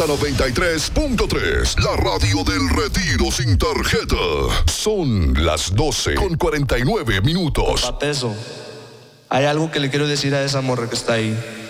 93.3, la radio del Retiro sin tarjeta. Son las 12:49. Pa' peso. Hay algo que le quiero decir a esa morra que está ahí.